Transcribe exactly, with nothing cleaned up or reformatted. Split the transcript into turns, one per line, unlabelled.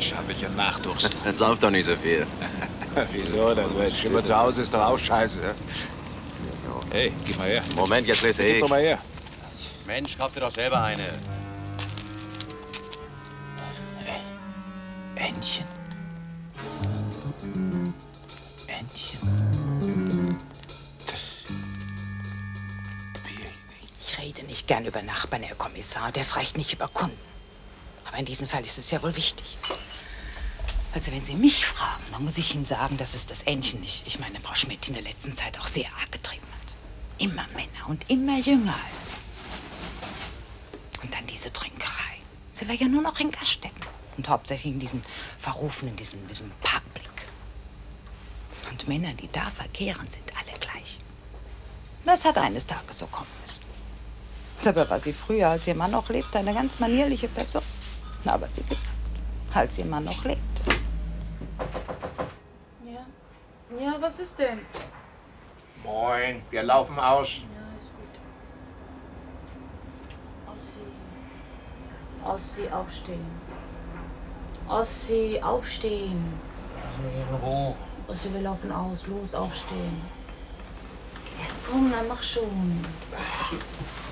Ich habe ja Nachdurst.
Sauf doch nicht so viel.
Wieso? Das wird immer zu Hause ist doch auch scheiße. Ja? Hey, gib mal her.
Moment, jetzt lese ich.
Gib doch mal her.
Mensch, kauf dir doch selber eine.
Entchen. Entchen. Das...
Ich rede nicht gern über Nachbarn, Herr Kommissar. Das reicht nicht über Kunden. Aber in diesem Fall ist es ja wohl wichtig. Also wenn Sie mich fragen, dann muss ich Ihnen sagen, dass es das Entchen nicht, ich meine Frau Schmidt, in der letzten Zeit auch sehr arg getrieben hat. Immer Männer und immer jünger als sie. Und dann diese Trinkerei. Sie war ja nur noch in Gaststätten. Und hauptsächlich in diesen verrufenen, diesem, diesem Parkblick. Und Männer, die da verkehren, sind alle gleich. Das hat eines Tages so kommen müssen. Dabei war sie früher, als ihr Mann noch lebte, eine ganz manierliche Person. Aber wie gesagt, als ihr Mann noch lebte.
Ja. Ja, was ist denn?
Moin, wir laufen aus.
Ja, ist gut. Ossi. Ossi, aufstehen. Ossi, aufstehen.
Lass mich in Ruhe.
Ossi, wir laufen aus. Los, aufstehen. Ja, komm, dann mach schon.